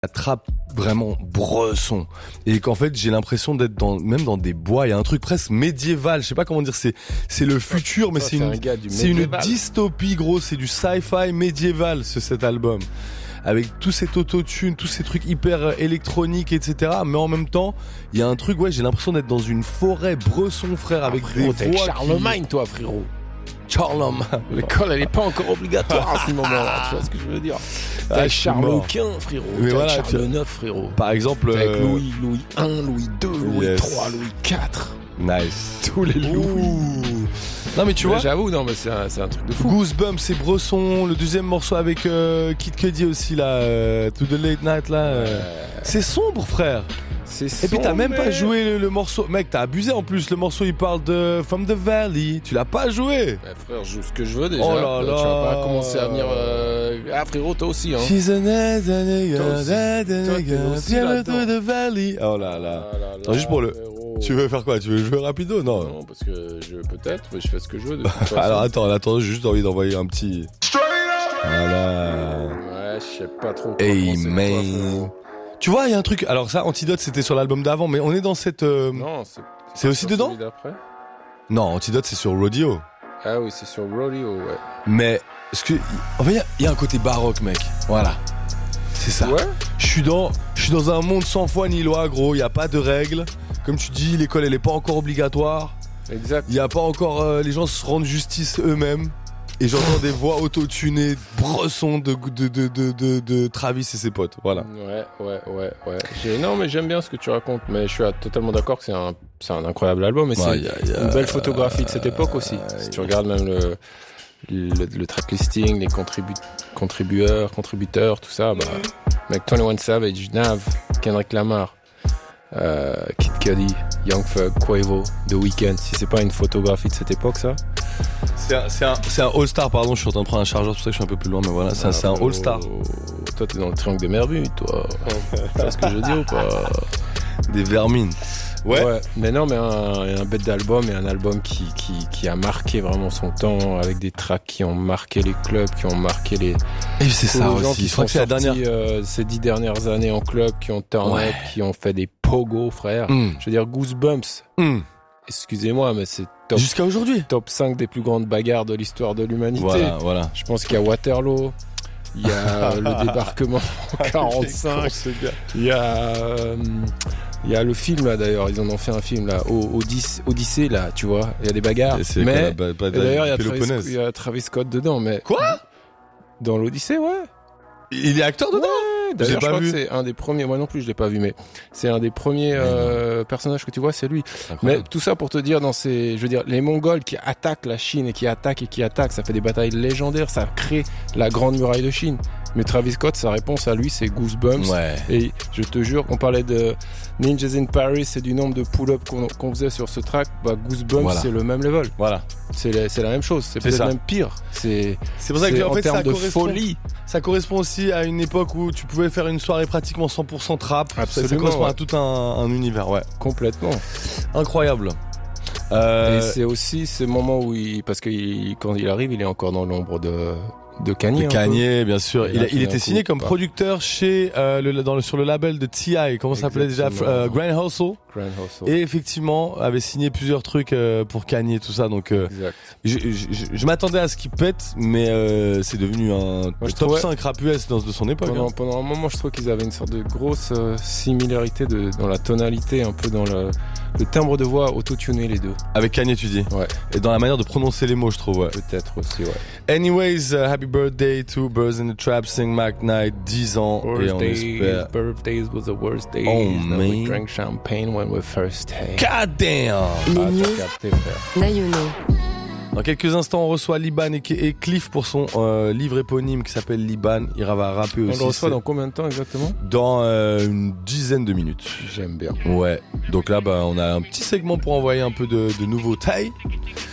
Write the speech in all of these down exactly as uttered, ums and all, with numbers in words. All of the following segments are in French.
la trappe vraiment bresson et qu'en fait j'ai l'impression d'être dans même dans des bois, il y a un truc presque médiéval, je sais pas comment dire, c'est c'est le futur mais ça, c'est, c'est une c'est une dystopie gros, c'est du sci-fi médiéval ce cet album avec tout cet autotune, tous ces trucs hyper électroniques etc, mais en même temps il y a un truc, ouais, j'ai l'impression d'être dans une forêt bresson frère avec ah, frérot, des voix Charlemagne qui... toi frérot. Charlemagne. L'école, elle est pas encore obligatoire à ce moment-là. Tu vois ce que je veux dire? T'es ah, Charles Quint, frérot. T'es voilà, Charles neuf, frérot. Par exemple, avec euh... Louis, Louis un, Louis deux, Louis yes. trois, Louis quatre. Nice. Tous les Louis. Ouh. Non mais tu mais vois. J'avoue, non mais c'est un, c'est un truc de fou. Goosebumps, c'est Bresson. Le deuxième morceau avec euh, Kid Cudi aussi là, euh, To the Late Night là. Euh... C'est sombre, frère. C'est et puis t'as même mais... pas joué le, le morceau. Mec, t'as abusé en plus. Le morceau il parle de From the Valley. Tu l'as pas joué. Bah, frère, je joue ce que je veux déjà. Oh là là. Tu vas pas commencer à venir. Euh... Ah frérot, toi aussi hein. She's a nigga, to the Valley. Oh là là. Ah là, là non, juste pour le. Frérot. Tu veux faire quoi? Tu veux jouer rapido? Non. Non, parce que je peut-être, mais je fais ce que je veux. De Alors attends, attends, j'ai juste envie d'envoyer un petit. Voilà. Ouais, je sais pas trop. Hey man. Tu vois, il y a un truc. Alors ça, Antidote, c'était sur l'album d'avant, mais on est dans cette. Euh... Non, c'est. C'est aussi dedans. Non, Antidote, c'est sur Rodeo. Ah oui, c'est sur Rodeo, ouais. Mais ce que, en fait, il y, y a un côté baroque, mec. Voilà, c'est ça. Ouais. Je suis dans, je suis dans un monde sans foi ni loi, gros. Il y a pas de règles. Comme tu dis, l'école, elle est pas encore obligatoire. Exact. Il y a pas encore. Euh, les gens se rendent justice eux-mêmes. Et j'entends des voix autotunées, bressons de, de, de, de, de, de Travis et ses potes, voilà. Ouais, ouais, ouais, ouais. J'ai, non, mais j'aime bien ce que tu racontes, mais je suis totalement d'accord que c'est un, c'est un incroyable album, et ouais, c'est y a, y a, une belle photographie de cette époque aussi. Euh, si tu regardes même le, le, le track listing, les contribu- contribueurs, contributeurs, tout ça, bah, mec, vingt et un Savage, Nav, Kendrick Lamar, euh, Kid Cudi, Young Thug, Quavo, The Weeknd, si c'est pas une photographie de cette époque, ça. C'est un, c'est un, c'est un all-star, pardon, je suis en train de prendre un chargeur, c'est pour ça que je suis un peu plus loin, mais voilà, c'est, ah, un, c'est un all-star. Toi, t'es dans le triangle des Bermudes, toi. Tu vois ce que je veux dire ou pas? Des vermines. Ouais. ouais. Mais non, mais un, un bête d'album et un album qui, qui, qui a marqué vraiment son temps, avec des tracks qui ont marqué les clubs, qui ont marqué les. Et c'est ça aussi. Je crois que c'est la dernière. Euh, ces dix dernières années en club, qui ont turn ouais. up, qui ont fait des pogo, frère. Mm. Je veux dire, Goosebumps. Mm. Excusez-moi, mais c'est top. Jusqu'à aujourd'hui. Top cinq des plus grandes bagarres de l'histoire de l'humanité. Voilà, voilà. Je pense qu'il y a Waterloo. Il y a le débarquement en quarante-cinq. Il y a, euh, il y a le film là d'ailleurs. Ils en ont fait un film là, Odyssée, Odyssée là, tu vois. Il y a des bagarres. Et mais bah, bah, et d'ailleurs il y, a Travis, il y a Travis Scott dedans. Mais quoi? Dans l'Odyssée, ouais. Il est acteur dedans. Ouais, d'ailleurs, je crois vu. que c'est un des premiers. Moi non plus, je l'ai pas vu, mais c'est un des premiers euh, personnages que tu vois, c'est lui. Incroyable. Mais tout ça pour te dire, dans ces, je veux dire, les Mongols qui attaquent la Chine et qui attaquent et qui attaquent, ça fait des batailles légendaires, ça crée la grande muraille de Chine. Mais Travis Scott, sa réponse à lui, c'est Goosebumps. Ouais. Et je te jure, on parlait de Ninjas in Paris et du nombre de pull-ups qu'on, qu'on faisait sur ce track. Bah, Goosebumps, voilà. C'est le même level. Voilà. C'est la, c'est la même chose. C'est, c'est peut-être ça. Même pire. C'est, c'est pour ça que c'est en, en fait, termes ça de correspond, folie. Ça correspond aussi à une époque où tu pouvais faire une soirée pratiquement cent pour cent trap. Absolument. Ça, ça correspond ouais. à tout un, un univers, ouais. Complètement. Incroyable. Euh... Et c'est aussi ce moment où il, parce que il, quand il arrive, il est encore dans l'ombre de, de Kanye. De Kanye, bien sûr. Et il, là, il était signé comme producteur chez, euh, le, dans le, sur le label de T I. Comment ça s'appelait déjà? Euh, Grand Hustle. Grand Hustle. Et effectivement, avait signé plusieurs trucs euh, pour Kanye, tout ça. Donc, euh, exact. Je, je, je, je m'attendais à ce qu'il pète, mais euh, c'est devenu un Moi, top trouvais, cinq rap U S dans, de son époque. Pendant, hein. pendant un moment, je trouve qu'ils avaient une sorte de grosse euh, similarité de, dans la tonalité, un peu dans le, le timbre de voix auto-tuné, les deux. Avec Kanye, tu dis? Ouais. Et dans la manière de prononcer les mots, je trouve, ouais. Peut-être aussi, ouais. Anyways, uh, happy birthday to Birds in the Trap, Sing Mac Knight, dix ans. Birthdays, et on espère... birthdays was the worst days. Oh, man. We drank champagne when we first had. God damn! Les ah, news, Nayono. Dans quelques instants, on reçoit Liban et, et Cliff pour son euh, livre éponyme qui s'appelle Liban. Il va rapper aussi. On le reçoit dans combien de temps exactement? Dans euh, une dizaine de minutes. J'aime bien. Ouais. Donc là, bah, on a un petit segment pour envoyer un peu de, de nouveautés.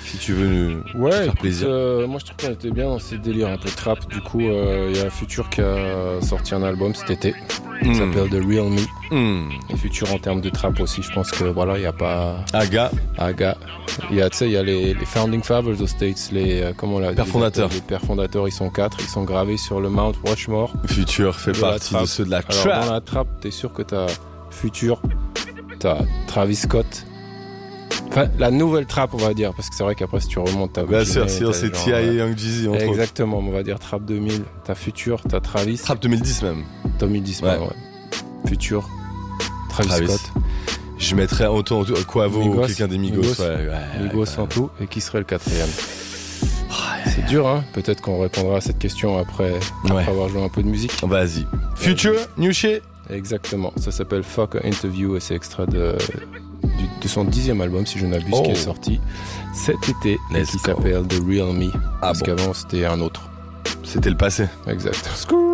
Si tu veux nous ouais, faire écoute, plaisir. Euh, moi je trouve qu'on était bien dans ces délires un peu trap. Du coup, il euh, y a Future qui a sorti un album cet été. Il mm. s'appelle The Real Me. Mm. Et Future en termes de trap aussi, je pense que voilà, il y a pas. Aga. Aga. Il y a, tu sais, il y a les, les founding fathers aux States, les euh, comment on l'a dit. Pères fondateurs. Les pères fondateurs, ils sont quatre, ils sont gravés sur le Mount Rushmore. Future fait de partie de ceux de la trap. Alors, dans la trap, t'es sûr que t'as Future, t'as Travis Scott. Enfin, la nouvelle trap, on va dire, parce que c'est vrai qu'après, si tu remontes, t'as. Bien sûr, c'est T I et Young Jeezy, entre autres. Exactement, on va dire trap deux mille, t'as Future, t'as Travis. Trap deux mille dix même. deux mille dix, ouais. ouais. Future, Travis, Travis Scott. Je mettrais autant Quavo ou quelqu'un des Migos. Migos, ouais, ouais, Migos ouais, en ouais. tout. Et qui serait le quatrième? C'est dur, hein. Peut-être qu'on répondra à cette question après, après ouais. avoir joué un peu de musique. Vas-y. Future, New Shit. Exactement. Ça s'appelle Fuck a Interview et c'est extrait de, du, de son dixième album, si je ne m'abuse, oh. qui est sorti cet été. Let's et qui go. s'appelle The Real Me. Ah parce bon. qu'avant, c'était un autre. C'était le passé. Exact.